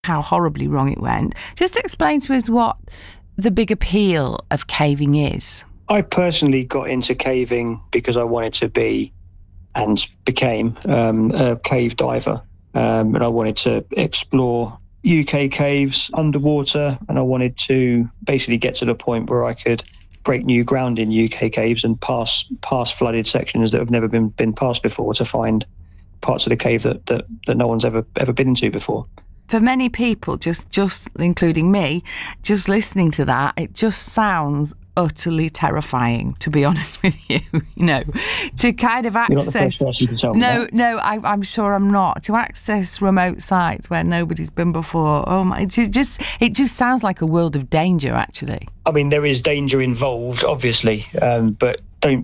how horribly wrong it went. Just explain to us what the big appeal of caving is. I personally got into caving because I wanted to be and became a cave diver. And I wanted to explore UK caves underwater, and I wanted to basically get to the point where I could break new ground in UK caves and pass flooded sections that have never been passed before, to find parts of the cave that no one's ever been into before. For many people, just including me, just listening to that, it just sounds utterly terrifying, to be honest with you. To kind of access. You're not the first person to tell me that. No, I'm sure I'm not. To access remote sites where nobody's been before. Oh my! It just sounds like a world of danger, actually. I mean, there is danger involved, obviously, but don't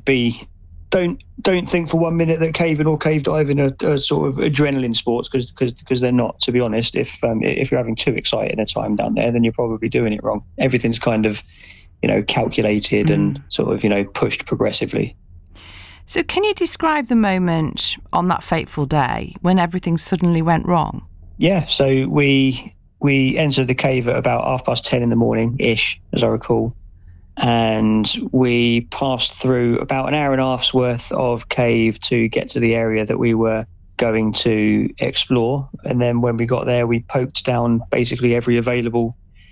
think for 1 minute that caving or cave diving are sort of adrenaline sports, because they're not. To be honest, if you're having too exciting a time down there, then you're probably doing it wrong. Everything's kind of calculated and sort of, pushed progressively. So can you describe the moment on that fateful day when everything suddenly went wrong? Yeah, so we entered the cave at about 10:30 in the morning-ish, as I recall. And we passed through about an hour and a half's worth of cave to get to the area that we were going to explore. And then when we got there, we poked down basically every available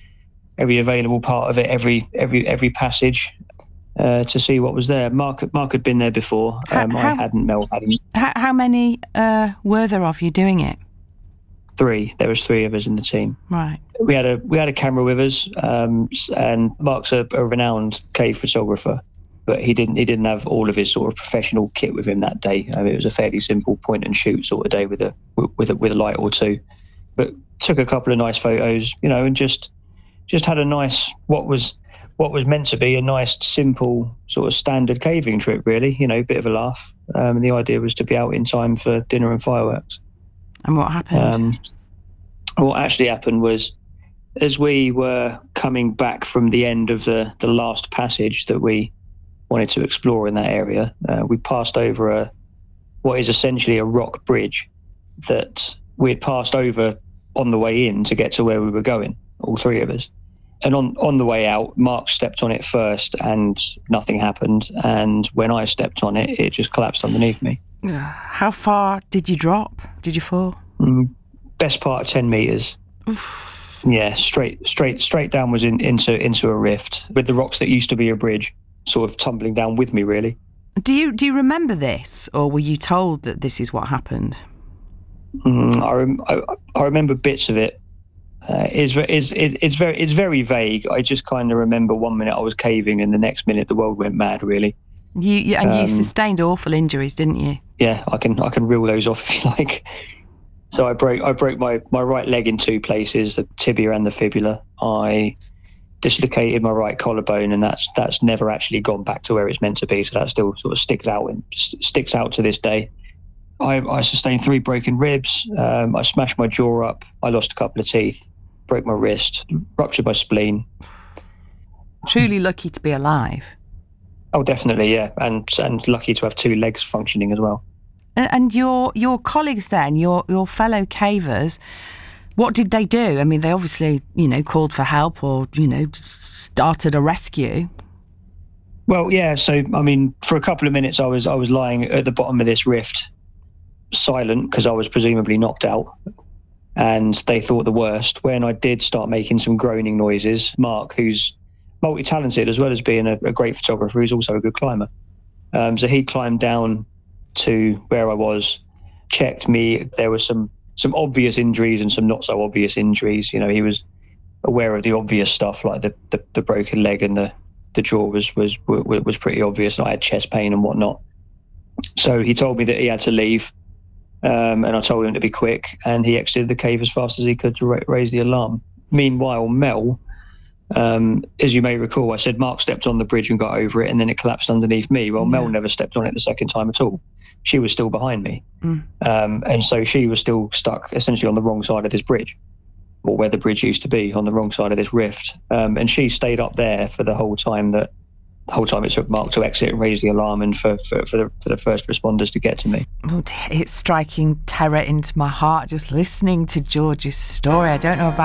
part of it, every passage, to see what was there. Mark had been there before. I hadn't. Mel hadn't. How many were there of you doing it? 3. There was 3 of us in the team. Right. We had a camera with us, and Mark's a renowned cave photographer, but he didn't have all of his sort of professional kit with him that day. It was a fairly simple point and shoot sort of day with a light or two, but took a couple of nice photos, and just had a nice what was meant to be a nice simple sort of standard caving trip, really. A bit of a laugh, and the idea was to be out in time for dinner and fireworks. And what happened? What actually happened was, as we were coming back from the end of the last passage that we wanted to explore in that area, we passed over what is essentially a rock bridge that we had passed over on the way in to get to where we were going, all 3 of us. And on the way out, Mark stepped on it first and nothing happened. And when I stepped on it, it just collapsed underneath me. How far did you drop? Did you fall? Best part of 10 meters. Oof. Yeah, straight downwards into a rift, with the rocks that used to be a bridge sort of tumbling down with me, really. Do you remember this, or were you told that this is what happened? I remember bits of it. It's very vague. I just kind of remember 1 minute I was caving, and the next minute the world went mad, really. You sustained awful injuries, didn't you? Yeah, I can reel those off if you like. So I broke my right leg in 2 places, the tibia and the fibula. I dislocated my right collarbone, and that's never actually gone back to where it's meant to be. So that still sort of sticks out to this day. I sustained 3 broken ribs. I smashed my jaw up. I lost a couple of teeth. Broke my wrist. Ruptured my spleen. Truly lucky to be alive. Oh, definitely, yeah, and lucky to have 2 legs functioning as well. And your colleagues then, your fellow cavers, what did they do? I mean, they obviously, called for help or, started a rescue. Well, yeah. So, I mean, for a couple of minutes, I was lying at the bottom of this rift, silent, because I was presumably knocked out, and they thought the worst. When I did start making some groaning noises, Mark, who's multi-talented as well as being a great photographer, he's also a good climber. So he climbed down to where I was, checked me. There was some obvious injuries and some not so obvious injuries. He was aware of the obvious stuff, like the broken leg and the jaw was pretty obvious. And I had chest pain and whatnot. So he told me that he had to leave, and I told him to be quick. And he exited the cave as fast as he could to raise the alarm. Meanwhile, Mel, as you may recall, I said Mark stepped on the bridge and got over it, and then it collapsed underneath me. Well, Mel never stepped on it the second time at all. She was still behind me. And so she was still stuck essentially on the wrong side of this bridge, or where the bridge used to be, on the wrong side of this rift. And she stayed up there for the whole time that the whole time it took Mark to exit, raise the alarm, and for the first responders to get to me. Oh, it's striking terror into my heart just listening to George's story. I don't know about